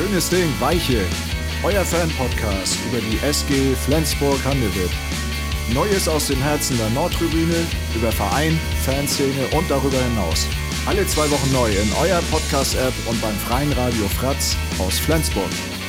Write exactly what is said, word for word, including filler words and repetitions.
Schönes Ding, Weiche. Euer Fan-Podcast über die S G Flensburg-Handewitt. Neues aus den Herzen der Nordtribüne, über Verein, Fanszene und darüber hinaus. Alle zwei Wochen neu in eurer Podcast-App und beim freien Radio Fratz aus Flensburg.